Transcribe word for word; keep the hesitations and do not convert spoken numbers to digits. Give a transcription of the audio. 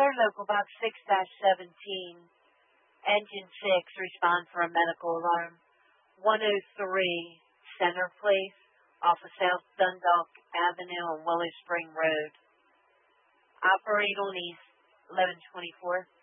Alert Local Box six seventeen. Engine six, respond for a medical alarm. one oh three Center Place off of South Dundalk Avenue on Willow Spring Road. Operate on East eleven twenty-four.